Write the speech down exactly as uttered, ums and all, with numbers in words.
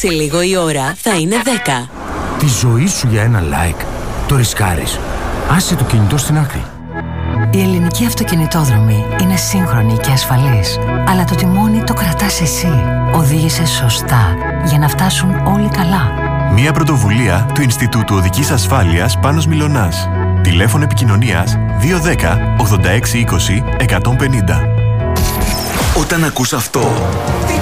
Σε λίγο η ώρα θα είναι δέκα. Τη ζωή σου για ένα like. Το ρισκάρεις. Άσε το κινητό στην άκρη. Η ελληνική αυτοκινητόδρομη είναι σύγχρονη και ασφαλής. Αλλά το τιμόνι το κρατάς εσύ. Οδήγησε σωστά για να φτάσουν όλοι καλά. Μια πρωτοβουλία του Ινστιτούτου Οδικής Ασφάλειας Πάνος Μιλωνάς. Τηλέφωνο επικοινωνίας δύο ένα μηδέν ογδόντα έξι είκοσι εκατόν πενήντα. Όταν ακούς αυτό,